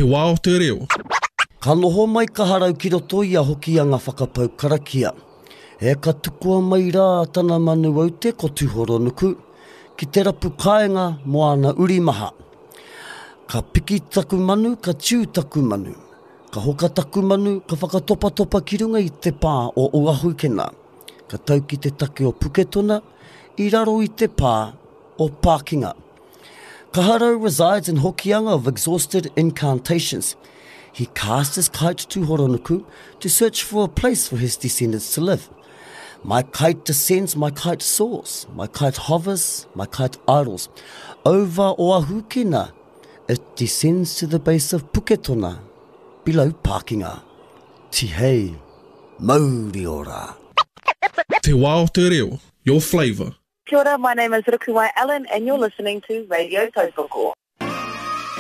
wā o te reo. Ka noho mai ka harau ki roto i a hoki a ngā whakapau karakia. E ka tukua mai rā tana manu au te ko tuhoro nuku, ki te rapu kāinga mo ana uri maha. Ka piki taku manu, ka tiu taku manu. Ka hoka taku manu, ka whakatopa ki runga i te pā o Oahu Kena. Ka tau ki te take o Puketona, i raro i te pā o Pākinga. Ka harau resides in Hokianga of exhausted incantations. He cast his kite to Horonuku to search for a place for his descendants to live. My kite descends, my kite soars, my kite hovers, my kite idles. Over Oahu Kena, it descends to the base of Puketona, below Pākinga. Tihei, mauri ora. Te wā o te reo, your flavour. Kia ora, my name is Rukuwai Allen and you're listening to Radio Tautoko.